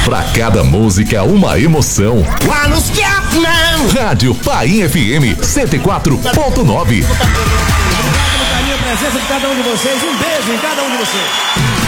Pra cada música, uma emoção. Rádio Paim FM 104.9. Obrigado pelo carinho, a presença de cada um de vocês. Um beijo em cada um de vocês.